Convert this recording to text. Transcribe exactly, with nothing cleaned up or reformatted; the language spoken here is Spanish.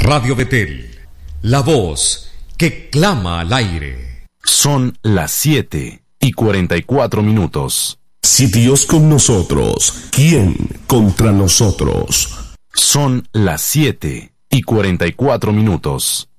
Radio Betel, la voz que clama al aire. Son las siete y cuarenta y cuatro minutos. Si Dios con nosotros, ¿quién contra nosotros? Son las siete y cuarenta y cuatro minutos.